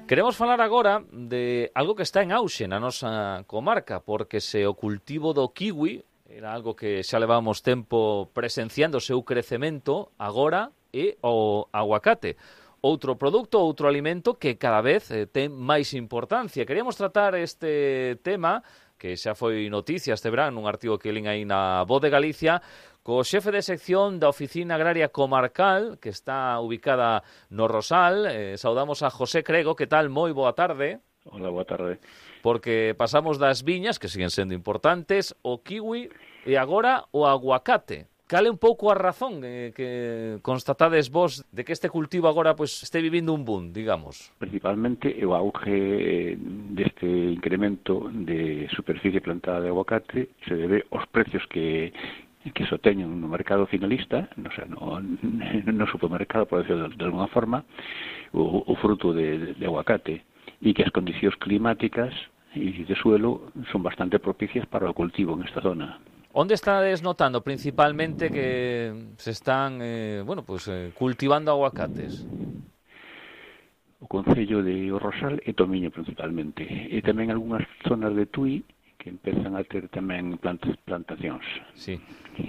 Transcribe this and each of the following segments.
Queremos falar agora de algo que está en auxe na nosa comarca, porque se o cultivo do kiwi era algo que xa levábamos tempo presenciando o seu crecemento, agora é o aguacate. Outro produto, outro alimento que cada vez ten máis importancia. Queríamos tratar este tema, que xa foi noticia este verán nun artigo que lín aí na Voz de Galicia, co xefe de sección da Oficina Agraria Comarcal, que está ubicada no Rosal. Saudamos a José Crego. Que tal? Moi boa tarde. Hola, boa tarde. Porque pasamos das viñas, que siguen sendo importantes, o kiwi e agora o aguacate. Cal é un pouco a razón que constatades vos de que este cultivo agora pues este vivindo un boom, digamos? Principalmente o auge deste incremento de superficie plantada de aguacate se debe aos precios que se obteñen no mercado finalista, o sea, no supermercado, por decirlo de alguna forma, o fruto de aguacate, e que as condicións climáticas e de suelo son bastante propicias para o cultivo en esta zona. Onde estades notando principalmente que se están cultivando aguacates? O concello de O Rosal e Tomiño principalmente, e tamén algunhas zonas de Tui que empezan a ter tamén plantacións. Sí.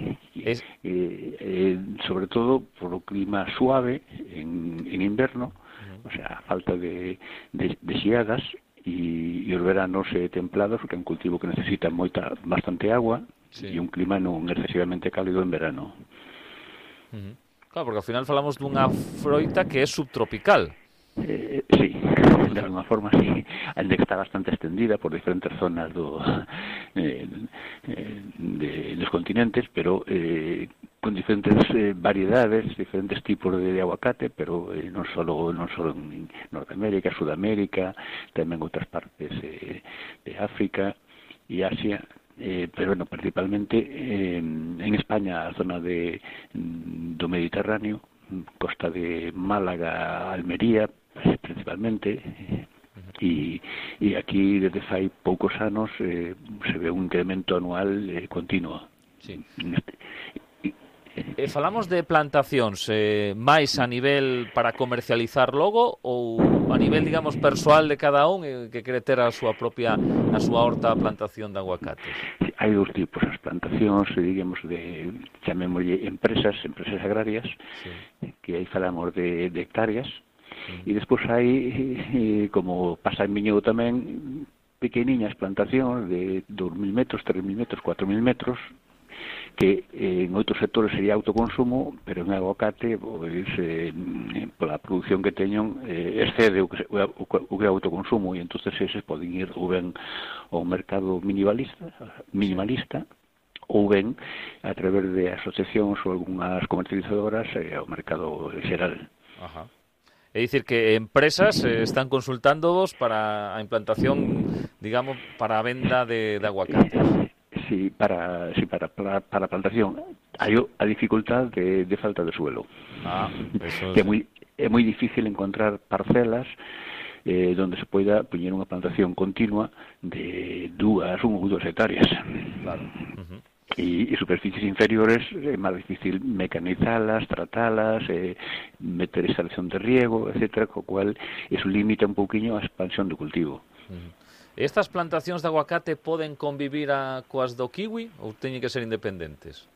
Sobre todo por o clima suave en inverno, o sea, a falta de xeadas, e os veranos templados, que é un cultivo que necesita bastante agua, sí, e un clima non excesivamente cálido en verano. Claro, porque ao final falamos dunha froita que é subtropical. Sí, de alguma forma sí, ainda que está bastante extendida por diferentes zonas dos continentes, pero con diferentes variedades, diferentes tipos de aguacate, pero non só en Norteamérica, Sudamérica, tamén outras partes de África e Asia, pero bueno, principalmente en España, a zona do Mediterráneo, costa de Málaga, Almería, principalmente, e aquí desde fai poucos anos se ve un incremento anual continuo. Sí. Falamos de plantacións máis a nivel para comercializar logo ou a nivel, digamos, persoal de cada un que quere ter a súa horta plantación de aguacates? Hai dous tipos, as plantacións, digamos, chamémoslle empresas agrarias, sí, que aí falamos de hectáreas, e despois hai, como pasa en Miñou tamén, pequeniñas plantacións de 2.000 metros, 3.000 metros, 4.000 metros, que en outros sectores sería autoconsumo, pero en aguacate, pois, pola produción que teñen, excede o que é autoconsumo, e entonces eses poden ir ou ben ao mercado minimalista, ou ben a través de asociacións ou algunhas comercializadoras ao mercado xeral. Ajá. É dicir que empresas están consultándovos para a implantación, digamos, para a venda de aguacates. Sí, para a plantación. Hai a dificultade de falta de suelo. Eso que é moi difícil encontrar parcelas donde se poida poñer unha plantación continua de 1 ou 2 hectáreas. Claro. E superficies inferiores é máis difícil mecanizalas, tratalas, meter instalación de riego, etcétera, co cual eso limita un pouquiño a expansión do cultivo. Estas plantacións de aguacate poden convivir coas do kiwi ou teñen que ser independentes?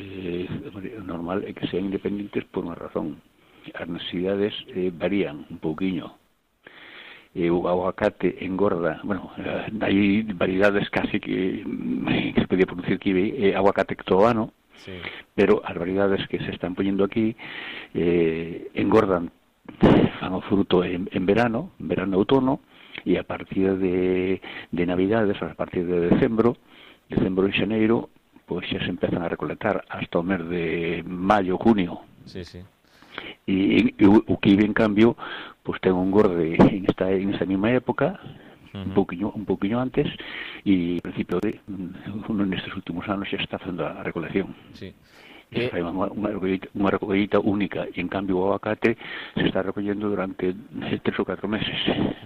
O normal é que sean independentes por unha razón. As necesidades varían un pouquiño. O aguacate engorda, hai variedades casi que se podía producir kiwi, aguacate todo, sí, pero as variedades que se están poñendo aquí engordan, fan o fruto en verano e outono, e a partir de Navidades, a partir de decembro e xaneiro, pois xa se empezan a recolectar hasta o mes de maio, junio. Sí, sí. E o kiwi, en cambio, pois ten un engorde en esta mesma época, un pouquiño antes, e, en principio, nestes últimos anos xa está facendo a recolección. Sí. E fai unha recollita única, e, en cambio, o aguacate se está recollendo durante 3 ou 4 meses.